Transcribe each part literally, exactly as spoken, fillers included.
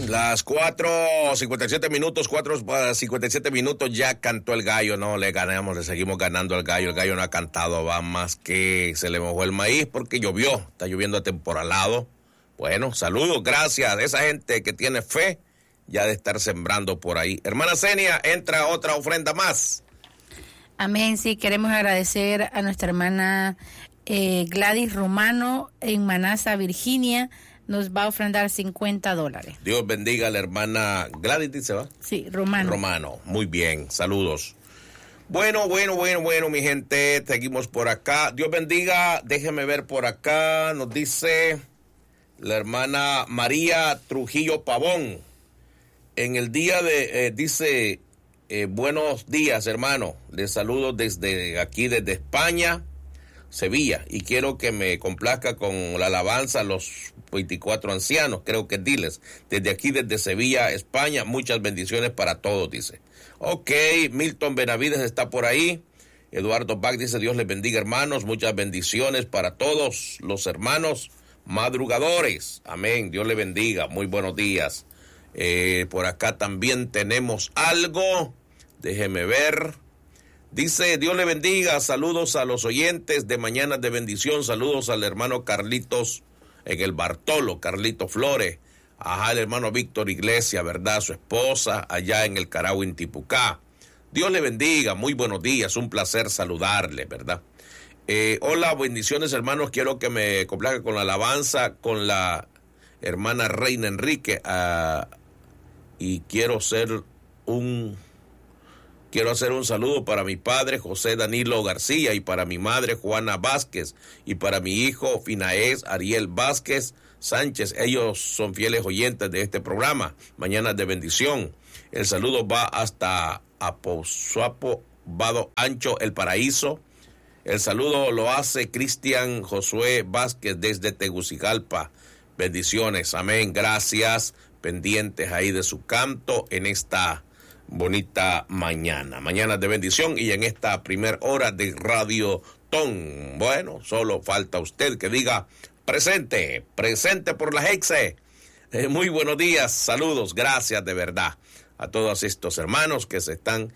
Las cuatro cincuenta y siete minutos, cuatro cincuenta y siete minutos, ya cantó el gallo, no le ganamos, le seguimos ganando al gallo, el gallo no ha cantado, va más que se le mojó el maíz porque llovió, está lloviendo a temporalado. Bueno, saludos, gracias a esa gente que tiene fe ya de estar sembrando por ahí. Hermana Zenia, entra otra ofrenda más. Amén, sí, queremos agradecer a nuestra hermana eh, Gladys Romano en Manassa, Virginia. Nos va a ofrendar cincuenta dólares. Dios bendiga a la hermana Gladys, dice, ¿va? Sí, Romano. Romano, muy bien, saludos. Bueno, bueno, bueno, bueno, mi gente, seguimos por acá. Dios bendiga, déjeme ver por acá, nos dice la hermana María Trujillo Pavón. En el día de, eh, dice, eh, buenos días, hermano, les saludo desde aquí, desde España, Sevilla, y quiero que me complazca con la alabanza a los veinticuatro ancianos, creo que diles, desde aquí, desde Sevilla, España, muchas bendiciones para todos, dice. Ok, Milton Benavides está por ahí, Eduardo Bach dice, Dios les bendiga, hermanos, muchas bendiciones para todos los hermanos madrugadores, amén, Dios les bendiga, muy buenos días. Eh, por acá también tenemos algo, déjeme ver. Dice, Dios le bendiga, saludos a los oyentes de Mañanas de Bendición, saludos al hermano Carlitos en el Bartolo, Carlito Flores, ajá, el hermano Víctor Iglesia, ¿verdad? Su esposa, allá en el Carahue, en Tipucá. Dios le bendiga, muy buenos días, un placer saludarle, ¿verdad? Eh, hola, bendiciones, hermanos, quiero que me complazca con la alabanza, con la hermana Reina Enrique, uh, y quiero ser un... Quiero hacer un saludo para mi padre José Danilo García y para mi madre Juana Vázquez y para mi hijo Finaez Ariel Vázquez Sánchez. Ellos son fieles oyentes de este programa, Mañanas de Bendición. El saludo va hasta Aposuapo, Vado Ancho, El Paraíso. El saludo lo hace Cristian Josué Vázquez desde Tegucigalpa. Bendiciones, amén, gracias. Pendientes ahí de su canto en esta bonita mañana, mañana de bendición y en esta primera hora de Radio Ton. Bueno, solo falta usted que diga presente, presente por la Hexe. Eh, muy buenos días, saludos, gracias de verdad a todos estos hermanos que se están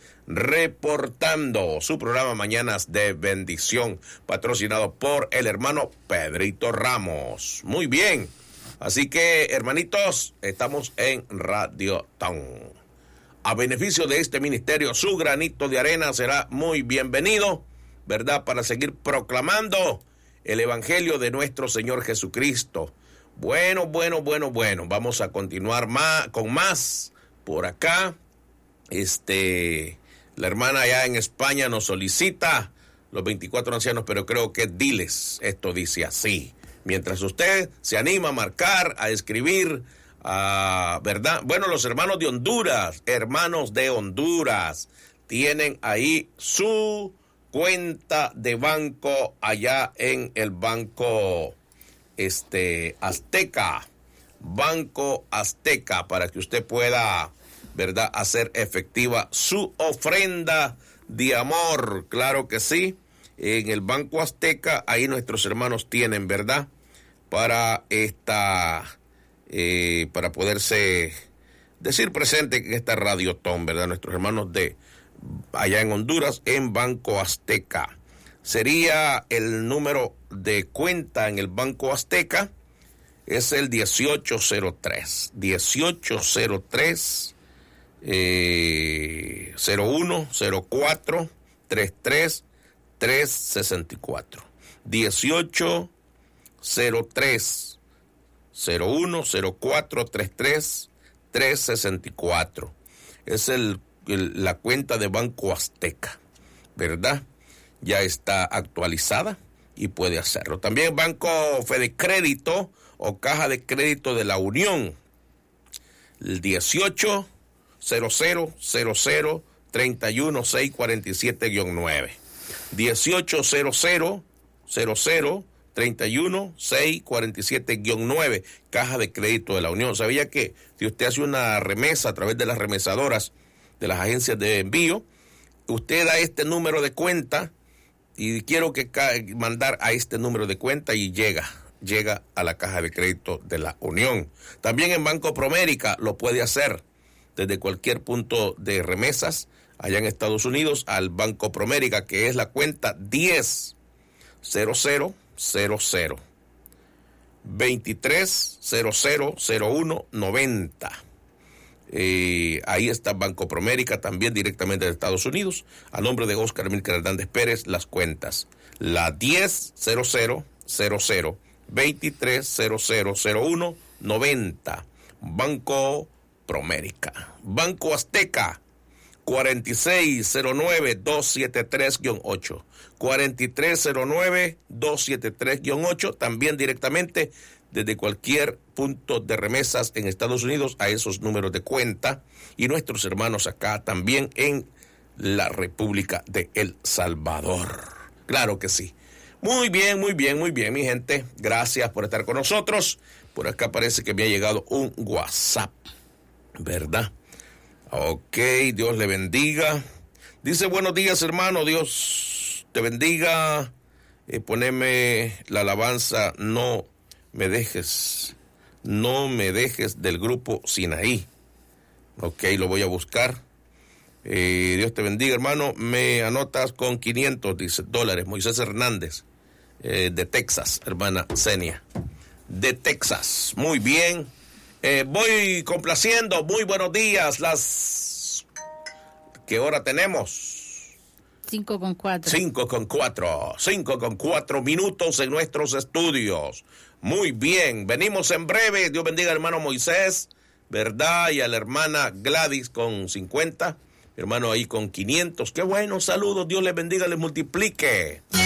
reportando. Su programa Mañanas de Bendición, patrocinado por el hermano Pedrito Ramos. Muy bien, así que hermanitos, estamos en Radio Ton. A beneficio de este ministerio, su granito de arena será muy bienvenido, ¿verdad? Para seguir proclamando el evangelio de nuestro Señor Jesucristo. Bueno, bueno, bueno, bueno, vamos a continuar más, con más por acá. Este, la hermana allá en España nos solicita los veinticuatro ancianos, pero creo que diles, esto dice así. Mientras usted se anima a marcar, a escribir, Ah, ¿verdad? Bueno, los hermanos de Honduras, hermanos de Honduras, tienen ahí su cuenta de banco allá en el Banco este, Azteca, Banco Azteca, para que usted pueda, ¿verdad?, hacer efectiva su ofrenda de amor, claro que sí, en el Banco Azteca, ahí nuestros hermanos tienen, ¿verdad?, para esta... Eh, para poderse decir presente en esta Radio Ton, ¿verdad? Nuestros hermanos de allá en Honduras, en Banco Azteca. Sería el número de cuenta en el Banco Azteca, es el dieciocho cero tres, dieciocho cero tres, eh, cero uno cero cuatro treinta y tres trescientos sesenta y cuatro, dieciocho cero tres cero uno cero cuatro treinta y tres trescientos sesenta y cuatro. Es el, el, la cuenta de Banco Azteca, ¿verdad? Ya está actualizada y puede hacerlo. También Banco Fedecrédito o Caja de Crédito de la Unión, el dieciocho cero cero cero cero treinta y uno seiscientos cuarenta y siete nueve. dieciocho cero cero cero cero treinta y uno seiscientos cuarenta y siete nueve, Caja de Crédito de la Unión. ¿Sabía que si usted hace una remesa a través de las remesadoras de las agencias de envío, usted da este número de cuenta y quiero que ca- mandar a este número de cuenta y llega llega a la caja de crédito de la Unión. También en Banco Promérica lo puede hacer desde cualquier punto de remesas allá en Estados Unidos al Banco Promérica, que es la cuenta diez cero cero cero cero veintitrés cero cero cero uno noventa. Eh, ahí está Banco Promérica, también directamente de Estados Unidos, a nombre de Óscar Amílcar Hernández Pérez, las cuentas. La diez cero cero cero cero veintitrés cero cero cero uno noventa. Banco Promérica. Banco Azteca, cuarenta y seis cero nueve dos siete tres ocho. cuarenta y tres cero nueve dos siete tres ocho, también directamente desde cualquier punto de remesas en Estados Unidos a esos números de cuenta, y nuestros hermanos acá también en la República de El Salvador. Claro que sí. Muy bien, muy bien, muy bien, mi gente. Gracias por estar con nosotros. Por acá parece que me ha llegado un WhatsApp, ¿verdad? Ok, Dios le bendiga. Dice, buenos días, hermano, Dios te bendiga. Eh, poneme la alabanza, no me dejes, no me dejes, del grupo Sinaí. Ok, lo voy a buscar. Eh, Dios te bendiga, hermano. Me anotas con quinientos, dice, dólares. Moisés Hernández, eh, de Texas, hermana Zenia, de Texas. Muy bien. Eh, voy complaciendo. Muy buenos días. Las... ¿Qué hora tenemos? Cinco con cuatro. Cinco con cuatro. Cinco con cuatro minutos en nuestros estudios. Muy bien. Venimos en breve. Dios bendiga al hermano Moisés, ¿verdad? Y a la hermana Gladys con cincuenta. Mi hermano ahí con quinientos. Qué bueno. Saludos. Dios les bendiga, les multiplique.